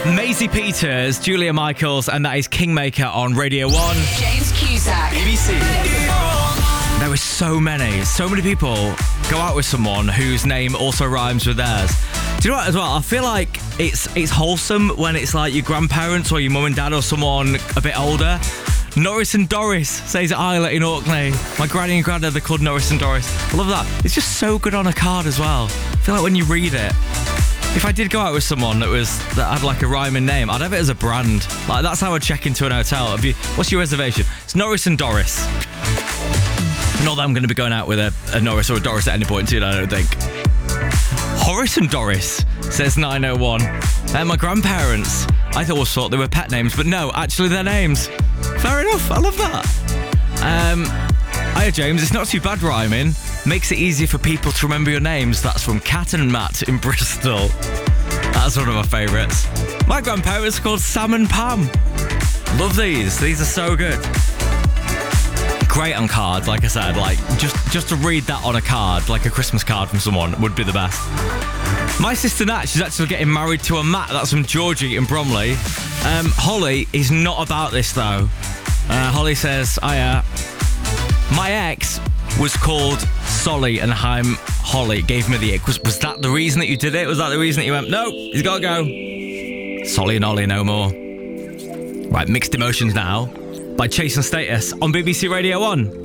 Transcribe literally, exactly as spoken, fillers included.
Maisie Peters, Julia Michaels, and that is Kingmaker on Radio one. James Cusack. B B C. There are so many, so many people go out with someone whose name also rhymes with theirs. Do you know what as well? I feel like it's it's wholesome when it's like your grandparents or your mum and dad or someone a bit older. Norris and Doris says Isla in Orkney. My granny and granddad, they're called Norris and Doris. I love that. It's just so good on a card as well. I feel like when you read it, if I did go out with someone that was that had like a rhyming name, I'd have it as a brand. Like that's how I'd check into an hotel. It'd be, what's your reservation? It's Norris and Doris. Not that I'm going to be going out with a, a Norris or a Doris at any point soon, I don't think. Horace and Doris, says nine oh one. They're my grandparents. I always thought they were pet names, but no, actually they're names. Fair enough, I love that. Um, hiya James, it's not too bad rhyming. Makes it easier for people to remember your names. That's from Cat and Matt in Bristol. That's one of my favourites. My grandparents are called Sam and Pam. Love these, these are so good. Great on cards, like I said, like just just to read that on a card, like a Christmas card from someone, would be the best. My sister Nat, she's actually getting married to a Matt. That's from Georgie in Bromley. Um, Holly is not about this though. Uh, Holly says, "Hiya, my ex was called Solly and I'm Holly. Gave me the ick. Was was that the reason that you did it? Was that the reason that you went? No, he's got to go. Solly and Ollie no more." Right, Mixed Emotions now by Chase and Status on B B C Radio one.